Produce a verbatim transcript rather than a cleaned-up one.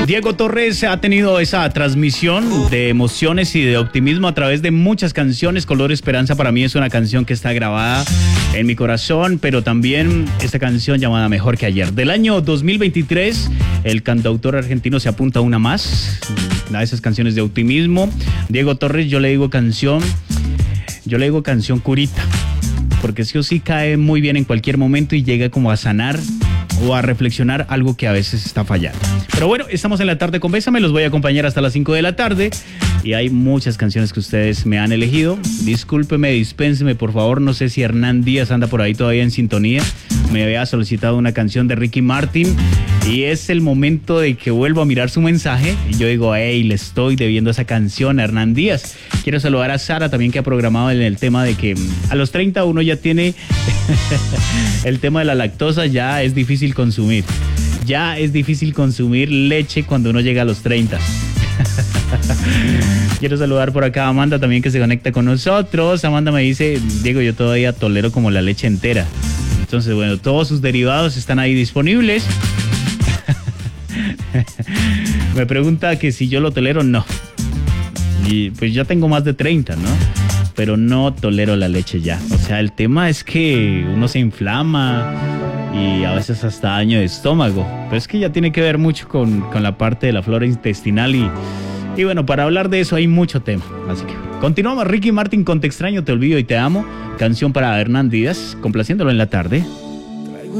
Diego Torres ha tenido esa transmisión de emociones y de optimismo a través de muchas canciones. Color Esperanza para mí es una canción que está grabada en mi corazón, pero también esta canción llamada Mejor que Ayer. Del año dos mil veintitrés, el cantautor argentino se apunta a una más, a esas canciones de optimismo. Diego Torres, yo le digo canción, yo le digo canción curita, porque sí o sí cae muy bien en cualquier momento y llega como a sanar o a reflexionar algo que a veces está fallando. Pero bueno, estamos en la tarde con Bésame, los voy a acompañar hasta las cinco de la tarde y hay muchas canciones que ustedes me han elegido. Discúlpeme, dispénseme, por favor, no sé si Hernán Díaz anda por ahí todavía en sintonía. Me había solicitado una canción de Ricky Martin y es el momento de que vuelvo a mirar su mensaje y yo digo, hey, le estoy debiendo esa canción a Hernán Díaz. Quiero saludar a Sara también, que ha programado en el tema de que a los treinta uno ya tiene el tema de la lactosa, ya es difícil consumir. Ya es difícil consumir leche cuando uno llega a los treinta. Quiero saludar por acá a Amanda también, que se conecta con nosotros. Amanda me dice, Diego, yo todavía tolero como la leche entera. Entonces, bueno, todos sus derivados están ahí disponibles. Me pregunta que si yo lo tolero, no. Y pues ya tengo más de treinta, ¿no? Pero no tolero la leche ya. O sea, el tema es que uno se inflama y a veces hasta daño de estómago. Pero es que ya tiene que ver mucho con, con la parte de la flora intestinal y, y bueno, para hablar de eso hay mucho tema. Así que continuamos. Ricky Martin con Te extraño, te olvido y te amo. Canción para Hernán Díaz, complaciéndolo en la tarde.